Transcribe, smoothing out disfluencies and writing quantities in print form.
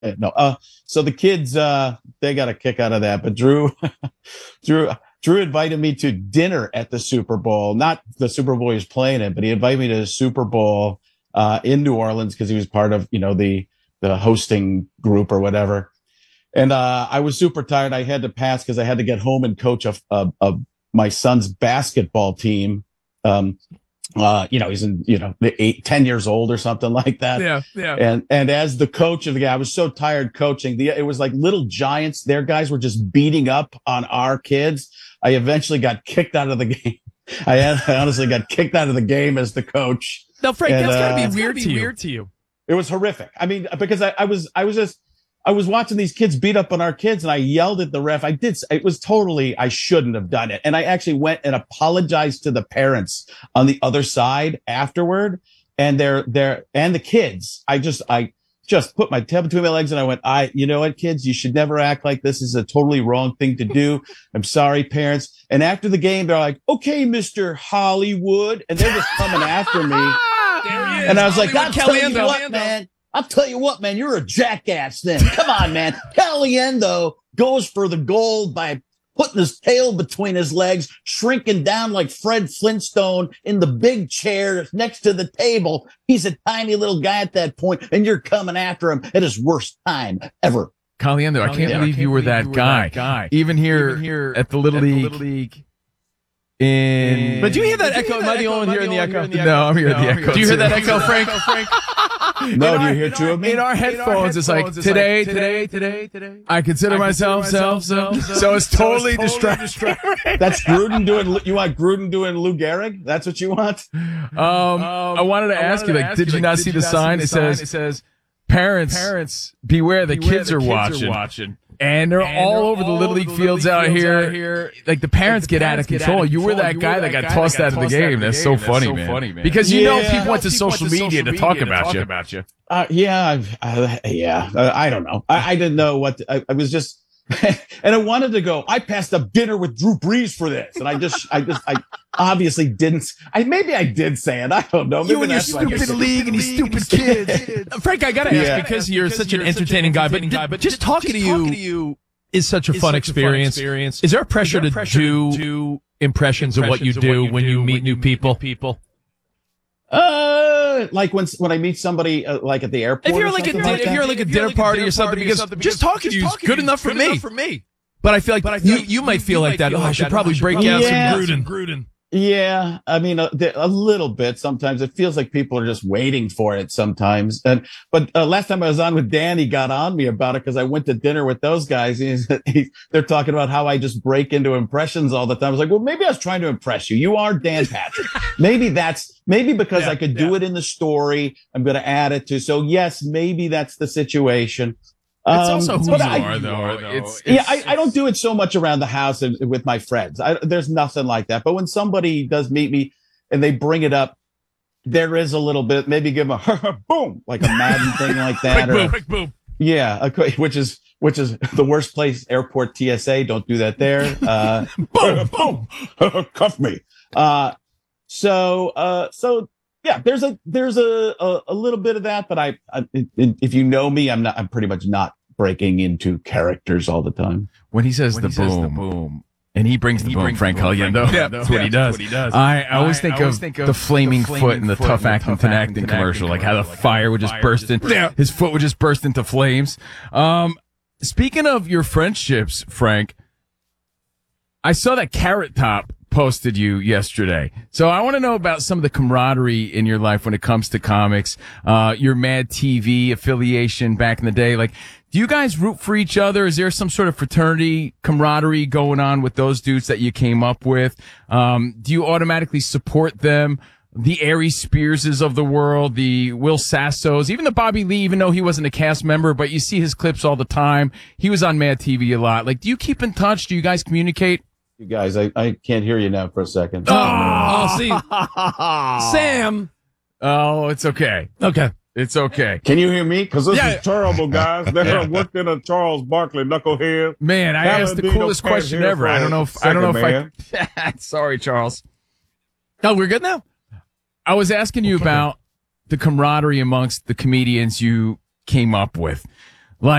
No. So the kids, they got a kick out of that. But Drew invited me to dinner at the Super Bowl. Not the Super Bowl he was playing in, but he invited me to the Super Bowl in New Orleans because he was part of, the hosting group or whatever. And I was super tired. I had to pass because I had to get home and coach my son's basketball team. He's in, 10 years old or something like that. Yeah. Yeah. And as the coach of the guy, I was so tired coaching. It was like little giants. Their guys were just beating up on our kids. I eventually got kicked out of the game. I honestly got kicked out of the game as the coach. Now, Frank, that's gotta be weird to you. It was horrific. I mean, because I was watching these kids beat up on our kids and I yelled at the ref. I shouldn't have done it. And I actually went and apologized to the parents on the other side afterward and and the kids. I just put my tail between my legs and I went, you know what, kids, you should never act like this is a totally wrong thing to do. I'm sorry, parents. And after the game, they're like, okay, Mr. Hollywood. And they're just coming after me. And I was like, I'll tell you what, man, you're a jackass then. Come on, man. Caliendo goes for the goal by putting his tail between his legs, shrinking down like Fred Flintstone in the big chair next to the table. He's a tiny little guy at that point, and you're coming after him at his worst time ever. Caliendo, I can't believe you were that guy. Even here at the Little League. But do you hear that echo? Am I the only one hearing the echo? No, I'm hearing the echo. Do you hear that echo, Frank? No, do you hear two of me? In our headphones, it's like, today, I consider myself self. So it's totally distracting. That's Gruden you want Gruden doing Lou Gehrig? That's what you want? I wanted to ask you, did you not see the sign? It says, parents, beware, the kids are watching. And they're all over the Little League fields out here. Like, the parents get out of control. You were that guy that got tossed out of the game. That's so funny, man. Because people went to social media to talk about you. Yeah. I don't know. I didn't know what I was just, and I wanted to go, I passed up dinner with Drew Brees for this. And I obviously didn't. Maybe I did say it. I don't know. Maybe you and your stupid league and these stupid kids. Frank, I gotta ask because you're such an entertaining guy, but just talking to you is such a fun experience. Is there a pressure to do impressions of what you do when you meet new people? Like when I meet somebody like at the airport. If you're like a dinner party or something, because just talking to you is good enough for me. But I feel like you might feel like that. I should probably break out some Gruden. Yeah, I mean a little bit. Sometimes it feels like people are just waiting for it. Sometimes, but last time I was on with Dan, he got on me about it because I went to dinner with those guys. They're talking about how I just break into impressions all the time. I was like, well, maybe I was trying to impress you. You are Dan Patrick. maybe because I could do it in the story. I'm going to add it to. So yes, maybe that's the situation. It's also who you are, though. I don't do it so much around the house and with my friends. There's nothing like that. But when somebody does meet me and they bring it up, there is a little bit. Maybe give them a boom, like a Madden thing like that, quick boom. Yeah, which is the worst place. Airport TSA. Don't do that there. Boom, cuff me. So. Yeah, there's a little bit of that, but if you know me, I'm pretty much not breaking into characters all the time. When he says the boom, and he brings the boom, Frank Caliendo, that's what he does. I always think of the flaming foot in the Tough Acting commercial, like how the fire would just burst in, his foot would just burst into flames. Speaking of your friendships, Frank, I saw that Carrot Top posted you yesterday. So I want to know about some of the camaraderie in your life when it comes to comics, your Mad TV affiliation back in the day. Like, do you guys root for each other? Is there some sort of fraternity camaraderie going on with those dudes that you came up with? Do you automatically support them? The Aries Spearses of the world, the Will Sassos, even the Bobby Lee, even though he wasn't a cast member, but you see his clips all the time. He was on Mad TV a lot. Like, do you keep in touch? Do you guys communicate? You guys, I can't hear you now for a second. See. Sam. Oh, it's okay. Okay. It's okay. Can you hear me? Because this is terrible, guys. They have worked in a Charles Barkley knucklehead. Man, I asked the coolest question ever. I don't know if I. Sorry, Charles. No, we're good now. I was asking you about the camaraderie amongst the comedians you came up with.